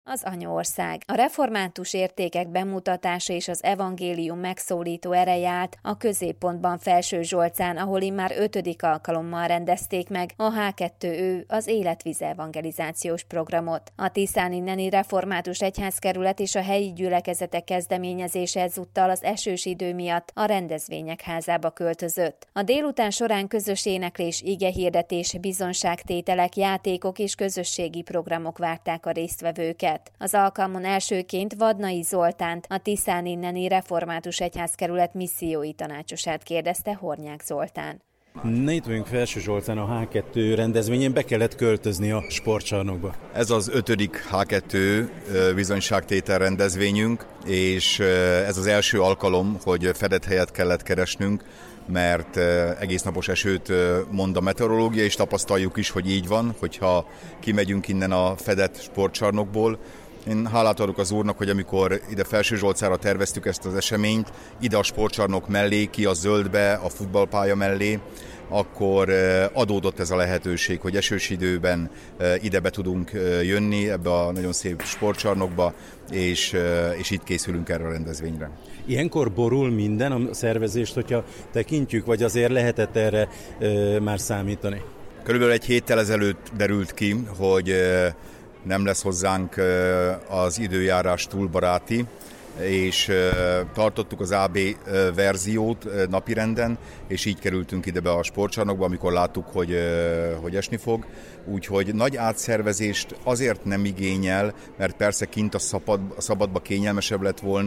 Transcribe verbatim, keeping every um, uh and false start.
az anyaország. A református értékek bemutatása és az evangélium megszólító ereje állt a középpontban Felső Zsolcán, ahol immár ötödik alkalommal rendezték meg a há kettő ö, az Életvize evangelizációs programot. A tiszáni neni református egyházkerület és a helyi gyülekezetek kezdeményezése ezúttal az esős idő miatt a rendezvények házába költözött. A délután során közös éneklés, igehirdetés, bizonságtételek, játékok és közösségi programok várták a résztvevőket. Az alkalmon elsőként Vadnai Zoltánt, a tiszáni neni református egyházkerület missziói tanácsosát kérdezte Hornyák Zoltán. Ne itt vagyunk Felső Zsolcán a há kettő rendezvényen, be kellett költözni a sportcsarnokba. Ez az ötödik há kettő bizonyságtétel rendezvényünk, és ez az első alkalom, hogy fedett helyet kellett keresnünk, mert egész napos esőt mond a meteorológia, és tapasztaljuk is, hogy így van, hogyha kimegyünk innen a fedett sportcsarnokból. Én hálát adok az Úrnak, hogy amikor ide Felső Zsolcára terveztük ezt az eseményt, ide a sportcsarnok mellé, ki a zöldbe, a futballpálya mellé, akkor adódott ez a lehetőség, hogy esős időben ide be tudunk jönni ebbe a nagyon szép sportcsarnokba, és, és itt készülünk erre a rendezvényre. Ilyenkor borul minden a szervezést, hogyha tekintjük, vagy azért lehetett erre már számítani? Körülbelül egy héttel ezelőtt derült ki, hogy nem lesz hozzánk az időjárás túl baráti, és tartottuk az á bé verziót napirenden, és így kerültünk ide be a sportcsarnokba, amikor láttuk, hogy, hogy esni fog. Úgyhogy nagy átszervezést azért nem igényel, mert persze kint a, szabad, a szabadba kényelmesebb lett volna,